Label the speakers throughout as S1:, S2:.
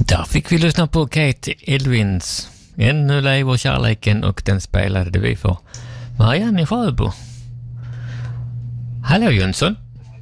S1: Där fick vi lyssna på Kate Edwins Ännu lever kärleken, och den spelade vi för Marianne i Sjöbo. Hallå Jönsson.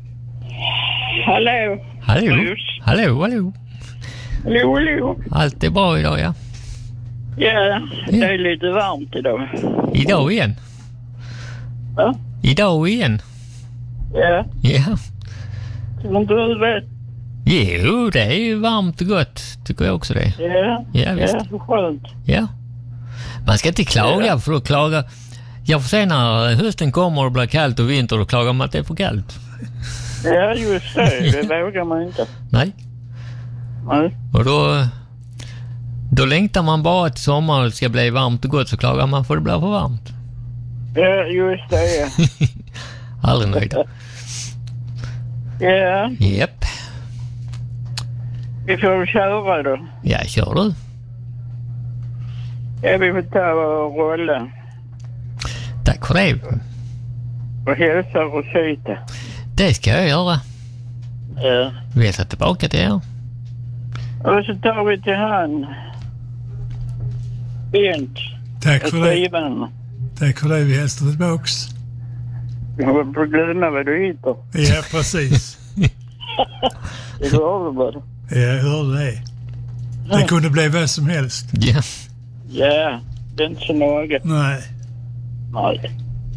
S2: Hallå.
S1: Hallå. Hallå, hallå.
S2: Hallå, hallå.
S1: Allt är bra idag, ja?
S2: Ja, det är lite varmt idag.
S1: Idag igen?
S2: Ja.
S1: Idag igen?
S2: Ja.
S1: Ja.
S2: Tror inte du vet?
S1: Jo, det är ju varmt och gott, tycker jag också det.
S2: Ja.
S1: Ja, visst.
S2: Ja, skönt.
S1: Ja. Man ska inte klaga, för att klaga... Jag får se när hösten kommer och blir kallt och vinter, och klagar man att det är för kallt.
S2: Ja, just det. Det vågar man inte.
S1: Nej.
S2: Nej.
S1: Och då längtar man bara till sommar och det ska bli varmt och gott, så klagar man för det blir för varmt.
S2: Ja, just det, ja.
S1: Aldrig nöjd.
S2: Ja.
S1: Japp.
S2: Vi får köra då.
S1: Ja, kör du.
S2: Ja, vi får ta och rolla.
S1: Tack för det.
S2: Och hälsa Rosita.
S1: Det ska jag göra.
S2: Ja.
S1: Vi är tillbaka till er.
S2: Och så tar vi till han. Bent.
S3: Tack för det. Tack för det, vi hälsar tillbaks.
S2: Jag får glömma vad du heter.
S3: Ja, precis.
S2: Det hörde bara.
S3: Ja, jag hörde det. Det kunde bli vad som helst.
S1: Ja.
S2: Ja, det är inte så noga.
S3: Nej.
S2: Nej.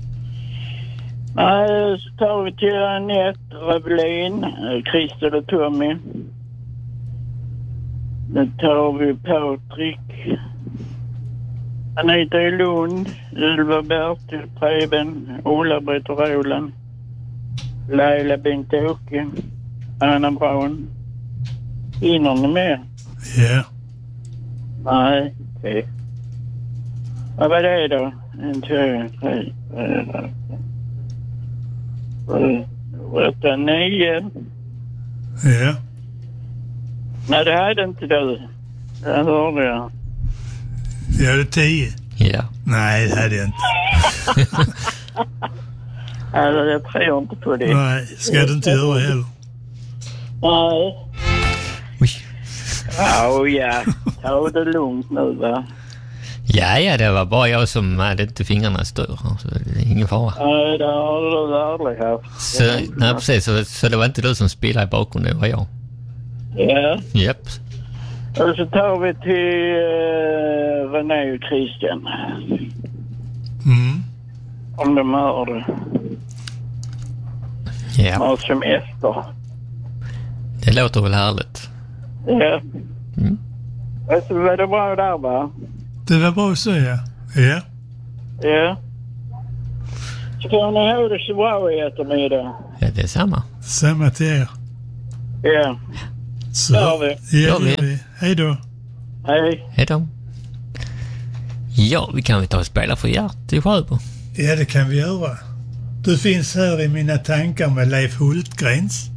S2: Nej, så tar vi till Anette, Ravelin, Christer och Tommy. Nu tar vi Patrik, Anita i Lund, Ylva Bertil, Preben, Ulla-Britt och Roland, Laila Bengt-Åke, Anna Braun. Hinner ni med?
S3: Ja.
S2: Nej, okej. Vad var det då? 1, 2, 3, 4, 8, 9.
S3: Ja.
S2: Nej, det hade inte du. Det hörde jag.
S3: Jag hade 10.
S1: Ja.
S3: Nej, det hade jag inte.
S2: Alltså, jag tror inte på det.
S3: Nej, ska du inte göra heller.
S2: Nej.
S1: Oj.
S2: Ja. Ta det lugnt nu, va?
S1: Ja, det var bara jag som hade inte fingrarna större, så det är ingen fara.
S2: Nej, det har du aldrig haft.
S1: Så, nej, precis. Så det var inte du som spelade i bakgrunden, det var jag.
S2: Ja.
S1: Japp.
S2: Och så tar vi till René och Christian.
S3: Mm.
S2: Om de hör det.
S1: Ja.
S2: Har semester.
S1: Det låter väl härligt.
S2: Ja.
S1: Mm.
S2: Alltså, var det bra där, va?
S3: Det var bra att säga. Ja.
S2: Ja. Så får ni ha det så bra i eftermiddag.
S1: Ja, det är samma.
S3: Samma till er.
S2: Ja.
S3: Så.
S2: Det har vi.
S3: Ja, det gör vi. Hej då.
S2: Hej.
S1: Hej då. Ja, vi kan väl ta och spela för Gert i Sjöbo.
S3: Ja, det kan vi göra. Du finns här i mina tankar med Leif Hultgrens.